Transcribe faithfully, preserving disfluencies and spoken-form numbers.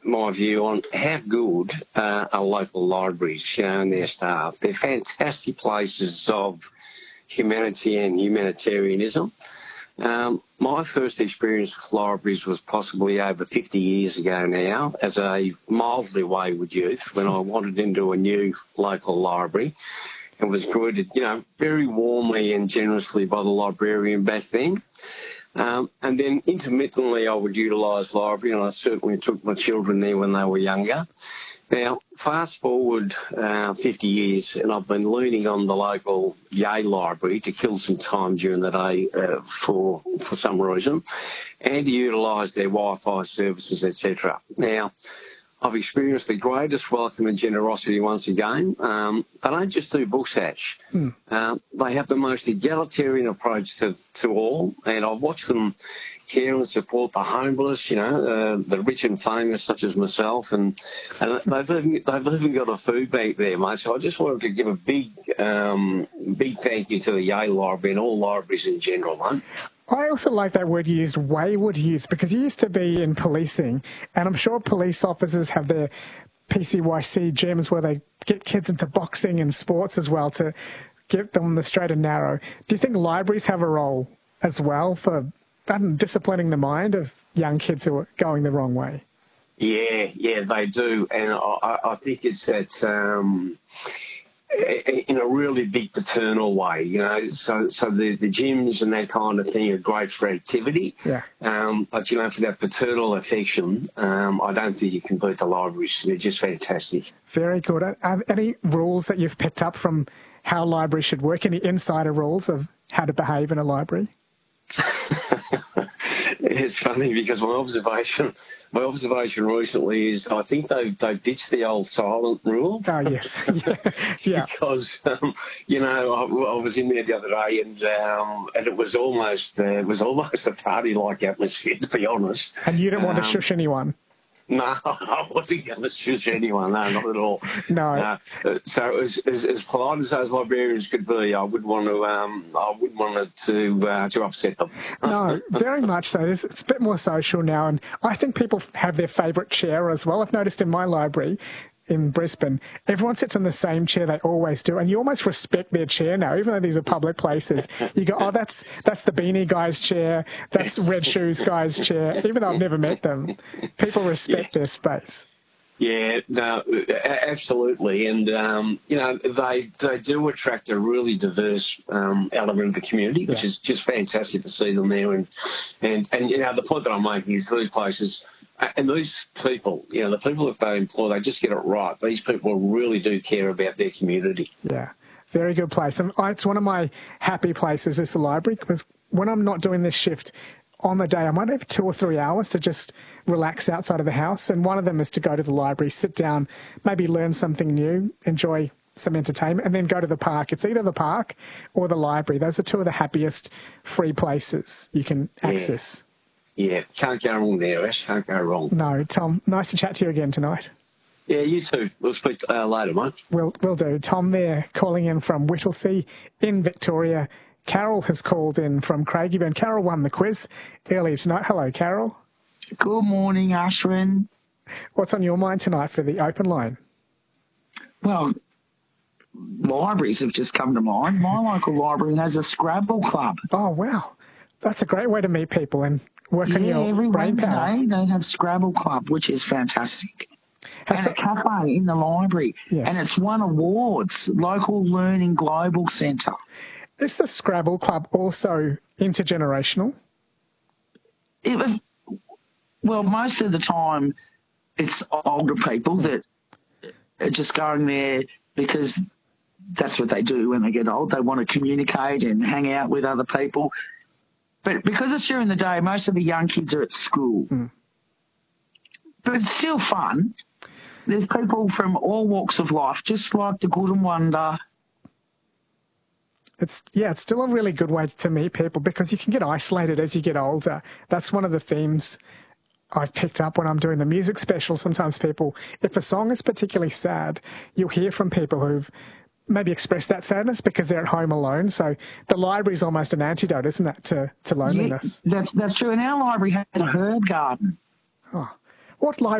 my view on how good uh, are local libraries, you know, and their staff. They're fantastic places of humanity and humanitarianism. Um, my first experience with libraries was possibly over fifty years ago now as a mildly wayward youth when I wandered into a new local library and was greeted, you know, very warmly and generously by the librarian back then. Um, and then intermittently I would utilise library, and I certainly took my children there when they were younger. Now, fast forward uh, fifty years, and I've been leaning on the local Yay library to kill some time during the day uh, for for some reason, and to utilise their Wi-Fi services, et cetera. Now, I've experienced the greatest welcome and generosity once again. Um, they don't just do books, Ash. Mm. Uh, they have the most egalitarian approach to, to all, and I've watched them care and support the homeless, you know, uh, the rich and famous such as myself, and, and they've, even, they've even got a food bank there, mate. So I just wanted to give a big, um, big thank you to the Yay Library and all libraries in general, mate. I also like that word you used, wayward youth, because you used to be in policing, and I'm sure police officers have their P C Y C gyms where they get kids into boxing and sports as well to get them the straight and narrow. Do you think libraries have a role as well for disciplining the mind of young kids who are going the wrong way? Yeah, yeah, they do, and I, I think it's that... Um, in a really big paternal way, you know, so so the, the gyms and that kind of thing are great for activity, yeah. Um, but, you know, for that paternal affection, um, I don't think you can beat the libraries. They're just fantastic. Very good. Are, are any rules that you've picked up from how libraries should work, any insider rules of how to behave in a library? It's funny because my observation, my observation recently is I think they've they've ditched the old silent rule. Oh yes, yeah, yeah. Because um, you know I, I was in there the other day and um, and it was almost uh, it was almost a party-like atmosphere, to be honest. And you didn't want um, to shush anyone. No, I wasn't going to shush anyone. No, not at all. No. Uh, so as, as as polite as those librarians could be, I wouldn't want to. Um, I wouldn't want it to uh, to upset them. No, very much so. It's, it's a bit more social now, and I think people have their favourite chair as well. I've noticed in my library in Brisbane, everyone sits in the same chair they always do, and you almost respect their chair now, even though these are public places. You go, oh, that's that's the beanie guy's chair, that's Red Shoes guy's chair, even though I've never met them. People respect yeah. their space. Yeah, no, absolutely, and um, you know they they do attract a really diverse um, element of the community, which yeah. is just fantastic to see them there. And and and you know the point that I'm making is these places. And these people, you know, the people that they employ, they just get it right. These people really do care about their community. Yeah, very good place. And it's one of my happy places, is the library, because when I'm not doing this shift on the day, I might have two or three hours to just relax outside of the house. And one of them is to go to the library, sit down, maybe learn something new, enjoy some entertainment, and then go to the park. It's either the park or the library. Those are two of the happiest free places you can access. Yeah. Yeah, can't go wrong there, Ash. Can't go wrong. No, Tom, nice to chat to you again tonight. Yeah, you too. We'll speak uh, later, mate. We'll, we'll do. Tom there, calling in from Whittlesea in Victoria. Carol has called in from Craigieburn. Carol won the quiz earlier tonight. Hello, Carol. Good morning, Ashwin. What's on your mind tonight for the open line? Well, libraries have just come to mind. My local library has a Scrabble club. Oh, wow. That's a great way to meet people and work yeah, on your every brain Wednesday power. They have Scrabble Club, which is fantastic. Has and so, a cafe in the library. Yes. And it's won awards, Local Learning Global Centre. Is the Scrabble Club also intergenerational? It was, well, most of the time it's older people that are just going there because that's what they do when they get old. They want to communicate and hang out with other people. But because it's during the day, most of the young kids are at school. Mm. But it's still fun. There's people from all walks of life, just like the good and wonder. It's yeah, it's still a really good way to meet people because you can get isolated as you get older. That's one of the themes I've picked up when I'm doing the music special. Sometimes people, if a song is particularly sad, you'll hear from people who've maybe express that sadness because they're at home alone. So the library is almost an antidote, isn't it, to, to loneliness? Yeah, that's, that's true. And our library has a herb garden. Oh, what library?